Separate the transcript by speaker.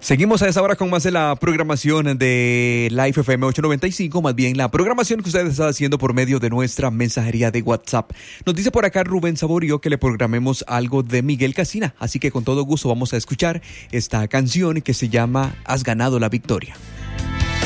Speaker 1: Seguimos a esa hora con más de la programación de Life FM 895, más bien la programación que ustedes están haciendo por medio de nuestra mensajería de WhatsApp. Nos dice por acá Rubén Saborío que le programemos algo de Miguel Casina, así que con todo gusto vamos a escuchar esta canción que se llama Has ganado la victoria.